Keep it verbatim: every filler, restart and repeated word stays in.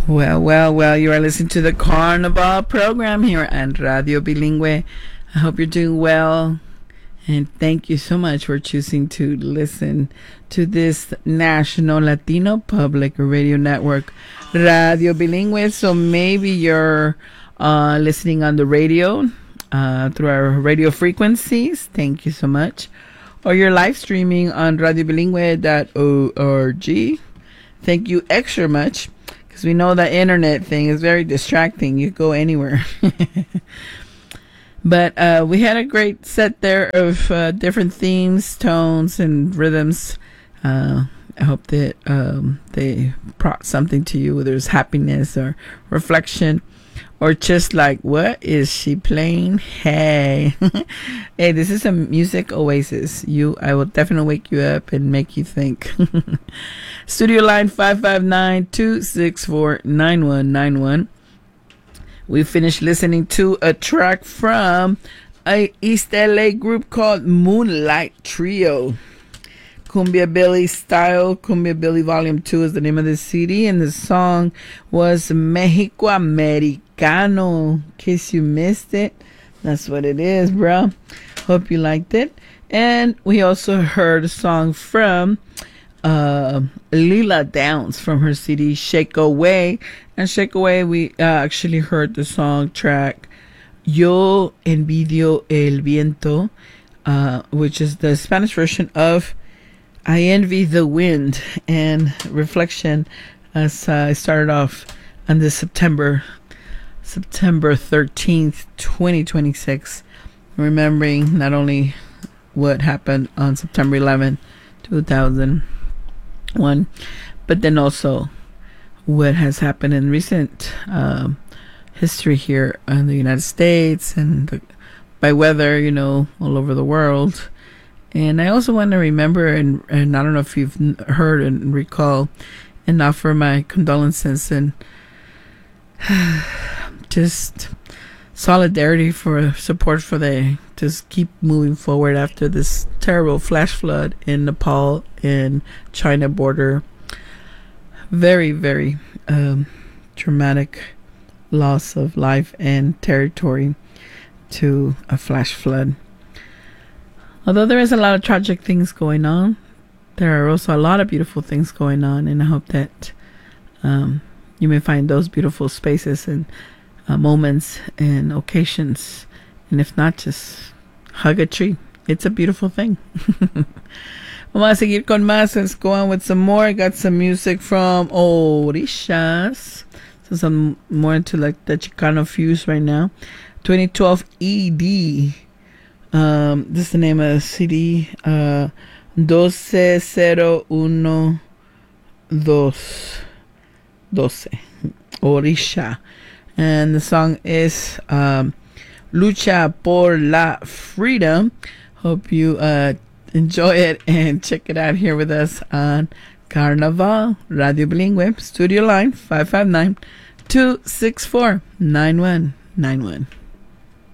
Well, well, well, you are listening to the Carnival program here on Radio Bilingüe. I hope you're doing well. And thank you so much for choosing to listen to this national Latino public radio network, Radio Bilingüe. So maybe you're uh, listening on the radio uh, through our radio frequencies. Thank you so much. Or you're live streaming on radio bilingüe dot org. Thank you extra much. Because we know that internet thing is very distracting. You go anywhere. But uh, we had a great set there of uh, different themes, tones, and rhythms. Uh, I hope that um, they brought something to you, whether it's happiness or reflection, or just like, what is she playing? Hey, hey, this is a music oasis. You, I will definitely wake you up and make you think. Studio line five five nine, two six four, nine one nine one. We finished listening to a track from a East L A group called Moonlight Trio. Cumbia Billy Style. Cumbia Billy Volume two is the name of the C D, and the song was Mexico Americano. In case you missed it, that's what it is, bro. Hope you liked it. And we also heard a song from uh, Lila Downs from her C D Shake Away. And Shake Away, we uh, actually heard the song track Yo Envidio el Viento, uh, which is the Spanish version of I Envy the Wind, and reflection as uh, I started off on this September September thirteenth, twenty twenty-six, remembering not only what happened on September eleventh, two thousand one, but then also what has happened in recent um, history here in the United States and the, by weather, you know, all over the world. And I also want to remember, and, and I don't know if you've heard and recall, and offer my condolences and just solidarity for support for the just keep moving forward after this terrible flash flood in Nepal and China border. Very, very um, traumatic loss of life and territory to a flash flood. Although there is a lot of tragic things going on, there are also a lot of beautiful things going on, and I hope that um, you may find those beautiful spaces and uh, moments and occasions, and if not, just hug a tree. It's a beautiful thing. Vamos a seguir con más. Let's go on with some more. I got some music from Orishas. So I'm more into like the Chicano fuse right now. twenty twelve E D. Um, this is the name of the C D. Uh, twelve oh one dos doce. Orisha. And the song is um, Lucha por la Freedom. Hope you uh, enjoy it and check it out here with us on Carnival Radio Bilingüe. Studio line five five nine, two six four, nine one nine one.